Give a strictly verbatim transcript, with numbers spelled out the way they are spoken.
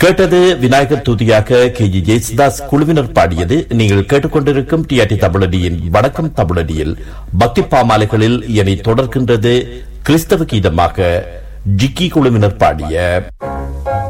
கேட்டது Vinayagar தூதியாக K G Yesudas குழுவினர் பாடியது. நீங்கள் கேட்டுக்கொண்டிருக்கும் டிஆர்டி தமிழடியின் வணக்கம் தமிழடியில் பக்தி பாமாலைகளில் இனி தொடர்கின்றது கிறிஸ்தவ கீதமாக ஜிக்கி குழுவினர் பாடிய